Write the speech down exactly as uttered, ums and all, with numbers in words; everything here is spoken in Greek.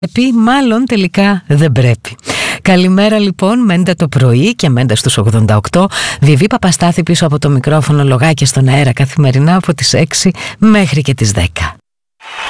Πει μάλλον τελικά δεν πρέπει. Καλημέρα λοιπόν, Μέντα το πρωί και Μέντα στους ογδόντα οκτώ. Βιβί Παπαστάθη πίσω από το μικρόφωνο, λογάκια στον αέρα καθημερινά από τις έξι μέχρι και τις δέκα.